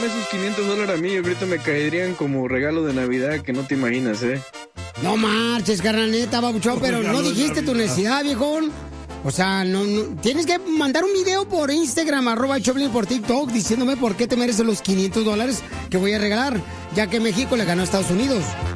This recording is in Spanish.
dame esos $500 a mí, ahorita me caerían como regalo de Navidad que no te imaginas, ¿eh? No marches, carnal, neta, babuchón, pero no dijiste tu necesidad, viejón. O sea, no, tienes que mandar un video por Instagram, @Choplin, por TikTok, diciéndome por qué te mereces los $500 que voy a regalar, ya que México le ganó a Estados Unidos.